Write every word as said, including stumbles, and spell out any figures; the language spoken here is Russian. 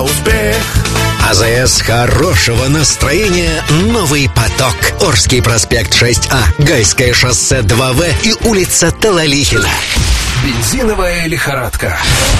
успех. АЗС хорошего настроения «Новый поток». Орский проспект шесть А, Гайское шоссе два В и улица Талалихина. Бензиновая лихорадка.